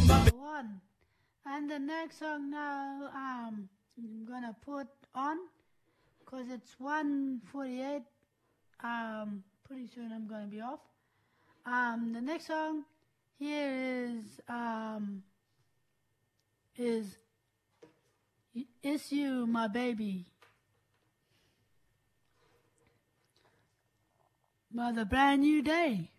One. And the next song now I'm gonna put on because it's 1:48. Pretty soon I'm gonna be off. The next song here is It's You, My Baby, by The Brand New Day.